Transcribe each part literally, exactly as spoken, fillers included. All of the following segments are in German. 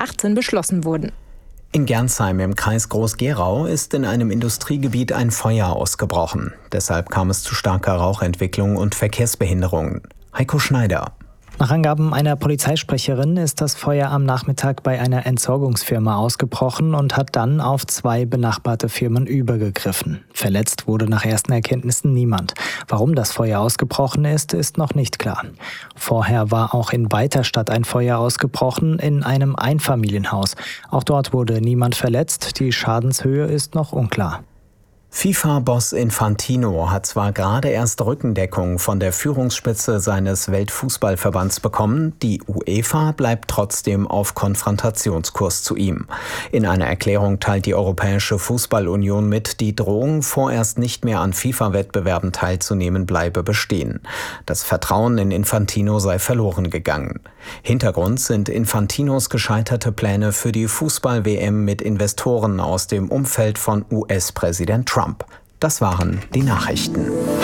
zweitausendachtzehn beschlossen wurden. In Gernsheim im Kreis Groß-Gerau ist in einem Industriegebiet ein Feuer ausgebrochen. Deshalb kam es zu starker Rauchentwicklung und Verkehrsbehinderungen. Heiko Schneider. Nach Angaben einer Polizeisprecherin ist das Feuer am Nachmittag bei einer Entsorgungsfirma ausgebrochen und hat dann auf zwei benachbarte Firmen übergegriffen. Verletzt wurde nach ersten Erkenntnissen niemand. Warum das Feuer ausgebrochen ist, ist noch nicht klar. Vorher war auch in Weiterstadt ein Feuer ausgebrochen in einem Einfamilienhaus. Auch dort wurde niemand verletzt. Die Schadenshöhe ist noch unklar. FIFA-Boss Infantino hat zwar gerade erst Rückendeckung von der Führungsspitze seines Weltfußballverbands bekommen, die UEFA bleibt trotzdem auf Konfrontationskurs zu ihm. In einer Erklärung teilt die Europäische Fußballunion mit, die Drohung, vorerst nicht mehr an FIFA-Wettbewerben teilzunehmen, bleibe bestehen. Das Vertrauen in Infantino sei verloren gegangen. Hintergrund sind Infantinos gescheiterte Pläne für die Fußball-W M mit Investoren aus dem Umfeld von U S-Präsident Trump. Das waren die Nachrichten.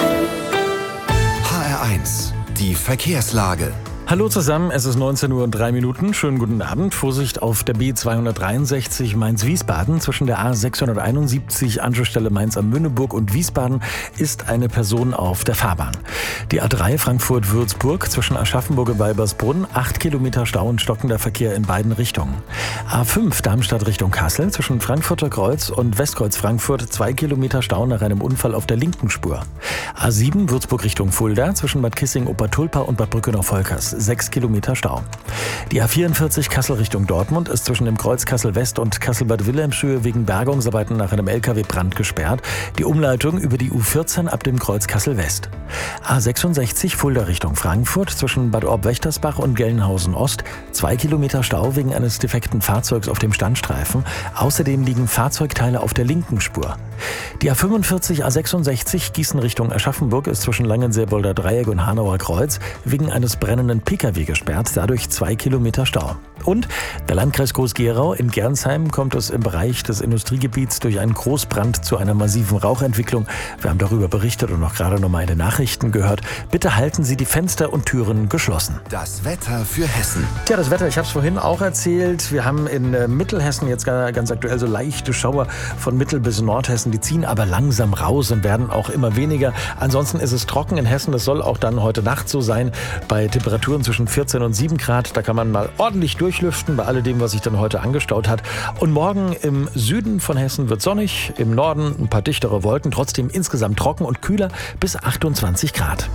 H R eins, die Verkehrslage. Hallo zusammen, es ist neunzehn Uhr und drei Minuten. Schönen guten Abend. Vorsicht auf der B zweihundertdreiundsechzig Mainz-Wiesbaden. Zwischen der A sechshunderteinundsiebzig Anschlussstelle Mainz am Münneburg und Wiesbaden ist eine Person auf der Fahrbahn. Die A drei Frankfurt-Würzburg zwischen Aschaffenburg und Weibersbrunn. acht Kilometer Stau und stockender Verkehr in beiden Richtungen. A fünf Darmstadt Richtung Kassel zwischen Frankfurter Kreuz und Westkreuz Frankfurt. zwei Kilometer Stau nach einem Unfall auf der linken Spur. A sieben Würzburg Richtung Fulda zwischen Bad Kissing-Obertulpa und Bad Brückenau-Volkers. sechs Kilometer Stau. Die A vierundvierzig Kassel Richtung Dortmund ist zwischen dem Kreuz Kassel West und Kassel-Bad Wilhelmshöhe wegen Bergungsarbeiten nach einem L K W-Brand gesperrt. Die Umleitung über die U vierzehn ab dem Kreuz Kassel West. A sechsundsechzig Fulda Richtung Frankfurt zwischen Bad Orb-Wächtersbach und Gelnhausen Ost. zwei Kilometer Stau wegen eines defekten Fahrzeugs auf dem Standstreifen. Außerdem liegen Fahrzeugteile auf der linken Spur. Die A fünfundvierzig A sechsundsechzig Gießen Richtung Aschaffenburg ist zwischen Langenseebolder Dreieck und Hanauer Kreuz wegen eines brennenden P K W gesperrt, dadurch zwei Kilometer Stau. Und der Landkreis Groß-Gerau in Gernsheim kommt es im Bereich des Industriegebiets durch einen Großbrand zu einer massiven Rauchentwicklung. Wir haben darüber berichtet und auch gerade nochmal in den Nachrichten gehört. Bitte halten Sie die Fenster und Türen geschlossen. Das Wetter für Hessen. Tja, das Wetter, ich habe es vorhin auch erzählt. Wir haben in äh, Mittelhessen jetzt ganz aktuell so leichte Schauer von Mittel- bis Nordhessen. Die ziehen aber langsam raus und werden auch immer weniger. Ansonsten ist es trocken in Hessen. Das soll auch dann heute Nacht so sein. Bei Temperaturen zwischen vierzehn und sieben Grad. Da kann man mal ordentlich durchlüften bei alledem, was sich dann heute angestaut hat. Und morgen im Süden von Hessen wird sonnig. Im Norden ein paar dichtere Wolken. Trotzdem insgesamt trocken und kühler bis achtundzwanzig Grad.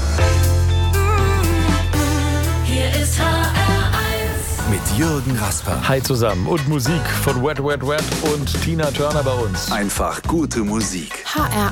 Hier ist H R eins. Mit Jürgen Rasper. Hi zusammen und Musik von Wet Wet Wet und Tina Turner bei uns. Einfach gute Musik. H R